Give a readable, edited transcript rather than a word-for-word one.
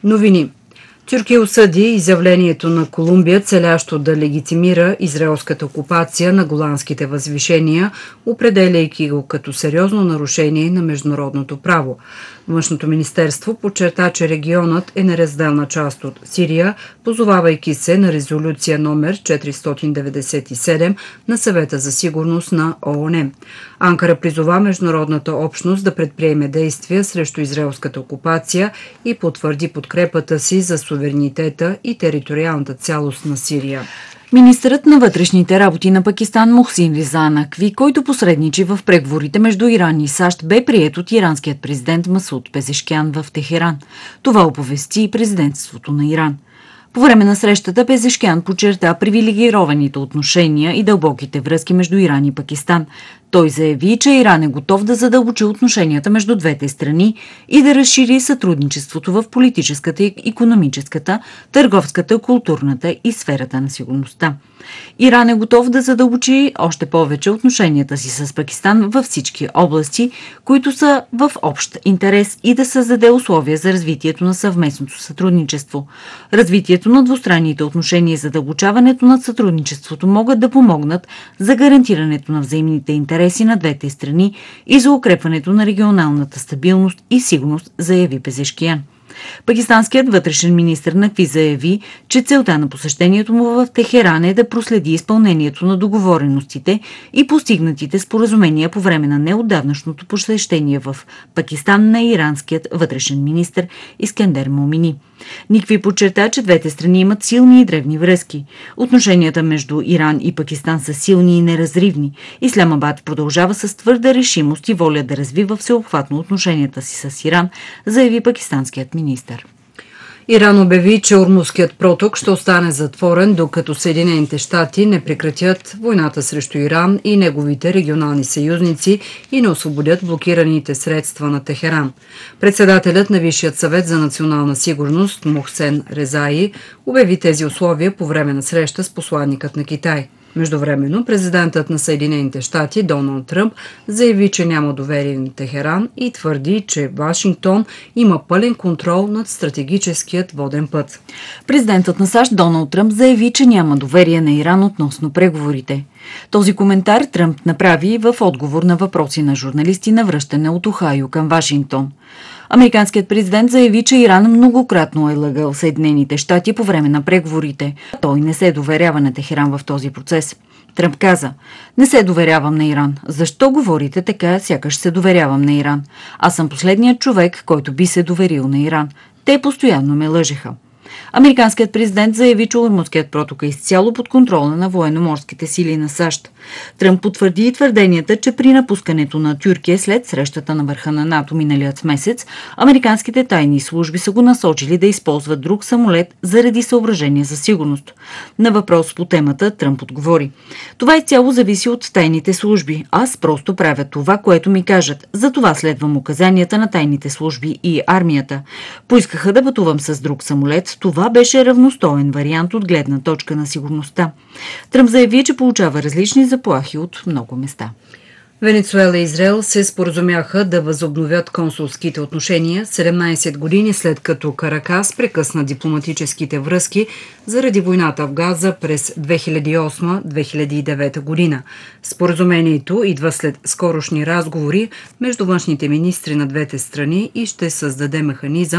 Новини. Тюркия осъди изявлението на Колумбия, целящо да легитимира израелската окупация на Голанските възвишения, определяйки го като сериозно нарушение на международното право. Външното министерство подчерта, че регионът е неразделна част от Сирия, позовавайки се на резолюция номер 497 на Съвета за сигурност на ООН. Анкара призова международната общност да предприеме действия срещу израелската окупация и потвърди подкрепата си за суверенитета и териториалната цялост на Сирия. Министърът на вътрешните работи на Пакистан Мухсин Реза Накви, който посредничи в преговорите между Иран и САЩ, бе приет от иранският президент Масуд Пезешкян в Техеран. Това оповести президентството на Иран. По време на срещата Пезешкян подчерта привилегированите отношения и дълбоките връзки между Иран и Пакистан. Той заяви, че Иран е готов да задълбочи отношенията между двете страни и да разшири сътрудничеството в политическата, икономическата, търговската, културната и сферата на сигурността. Иран е готов да задълбочи още повече отношенията си с Пакистан във всички области, които са в общ интерес, и да създаде условия за развитието на съвместното сътрудничество. Развитието на двустранните отношения и задълбочаването на сътрудничеството могат да помогнат за гарантирането на взаимните интереси на двете страни и за укрепването на регионалната стабилност и сигурност, заяви Пезешкиян. Пакистанският вътрешен министър Накви заяви, че целта на посещението му в Техеран е да проследи изпълнението на договореностите и постигнатите споразумения по време на неотдавнашното посещение в Пакистан на иранският вътрешен министър Искандер Момини. Никви подчерта, че двете страни имат силни и древни връзки. Отношенията между Иран и Пакистан са силни и неразривни. Исламабад продължава с твърда решимост и воля да развива всеобхватно отношенията си с Иран, заяви пакистанският министър. Иран обяви, че Ормузският проток ще остане затворен, докато Съединените щати не прекратят войната срещу Иран и неговите регионални съюзници и не освободят блокираните средства на Техеран. Председателят на Висшият съвет за национална сигурност Мохсен Резаи обяви тези условия по време на среща с посланникът на Китай. Междувременно президентът на Съединените щати Доналд Тръмп заяви, че няма доверие на Техеран и твърди, че Вашингтон има пълен контрол над стратегическият воден път. Президентът на САЩ Доналд Тръмп заяви, че няма доверие на Иран относно преговорите. Този коментар Тръмп направи в отговор на въпроси на журналисти на връщане от Охайо към Вашингтон. Американският президент заяви, че Иран многократно е лъгал Съединените щати по време на преговорите. Той не се доверява на Техеран в този процес. Тръмп каза: "Не се доверявам на Иран. Защо говорите така, сякаш се доверявам на Иран? Аз съм последният човек, който би се доверил на Иран. Те постоянно ме лъжеха." Американският президент заяви, че Ормузският проток е изцяло под контрола на военноморските сили на САЩ. Тръмп потвърди и твърденията, че при напускането на Тюркия след срещата на върха на НАТО миналият месец, американските тайни служби са го насочили да използват друг самолет заради съображения за сигурност. На въпрос по темата Тръмп отговори: "Това изцяло зависи от тайните служби. Аз просто правя това, което ми кажат. Затова следвам указанията на тайните служби и армията. Поискаха да пътувам с друг самолет. Това беше равностоен вариант от гледна точка на сигурността." Тръмп заяви, че получава различни заплахи от много места. Венецуела и Израел се споразумяха да възобновят консулските отношения 17 години след като Каракас прекъсна дипломатическите връзки заради войната в Газа през 2008-2009 година. Споразумението идва след скорошни разговори между външните министри на двете страни и ще създаде механизъм